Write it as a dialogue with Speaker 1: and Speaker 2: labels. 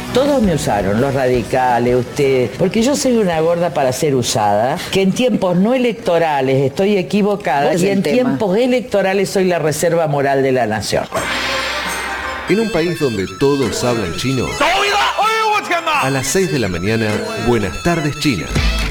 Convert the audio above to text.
Speaker 1: Todos me usaron, los radicales, usted, porque yo soy una gorda para ser usada, que en tiempos no electorales estoy equivocada y en tiempos electorales soy la reserva moral de la nación.
Speaker 2: En un país donde todos hablan chino, a las 6 de la mañana, Buenas tardes China.